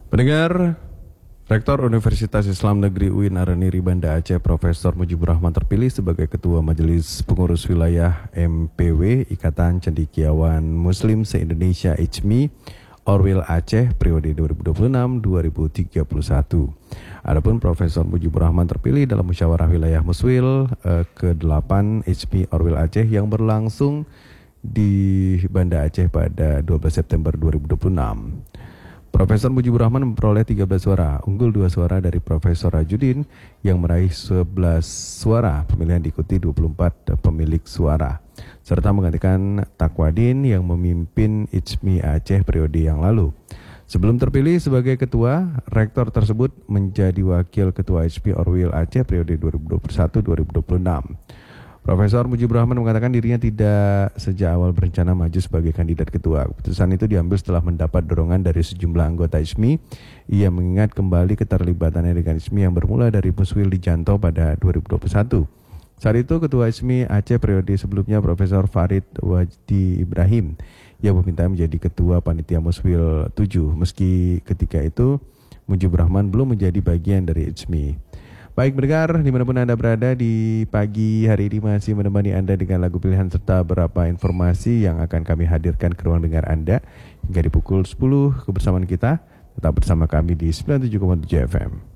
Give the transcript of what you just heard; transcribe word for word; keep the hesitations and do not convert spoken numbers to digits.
Pendengar, Rektor Universitas Islam Negeri U I N Araniri Banda Aceh Profesor Mujibur Rahman terpilih sebagai Ketua Majelis Pengurus Wilayah M P W Ikatan Cendekiawan Muslim se-Indonesia I C M I Orwil Aceh periode dua ribu dua puluh enam sampai dua ribu tiga puluh satu. Adapun Profesor Mujibur Rahman terpilih dalam musyawarah wilayah Muswil eh, ke delapan I C M I Orwil Aceh yang berlangsung di Banda Aceh pada dua belas September dua ribu dua puluh enam. Profesor Mujibur Rahman memperoleh tiga belas suara, unggul dua suara dari Profesor Rajudin yang meraih sebelas suara. Pemilihan diikuti dua puluh empat pemilik suara, serta menggantikan Takwadin yang memimpin I C M I Aceh periode yang lalu. Sebelum terpilih sebagai ketua, rektor tersebut menjadi wakil ketua I C M I Orwil Aceh periode dua ribu dua puluh satu sampai dua ribu dua puluh enam. Profesor Mujibur Rahman mengatakan dirinya tidak sejak awal berencana maju sebagai kandidat ketua. Keputusan itu diambil setelah mendapat dorongan dari sejumlah anggota I C M I. Ia mengingat kembali keterlibatannya dengan I C M I yang bermula dari Muswil di Janto pada dua ribu dua puluh satu. Saat itu Ketua I C M I Aceh periode sebelumnya Profesor Farid Wajdi Ibrahim yang meminta menjadi Ketua Panitia Muswil tujuh. Meski ketika itu Mujibur Rahman belum menjadi bagian dari I C M I. Baik pendengar, dimanapun Anda berada di pagi hari ini masih menemani Anda dengan lagu pilihan serta beberapa informasi yang akan kami hadirkan ke ruang dengar Anda hingga di pukul sepuluh kebersamaan kita. Tetap bersama kami di sembilan puluh tujuh koma tujuh F M.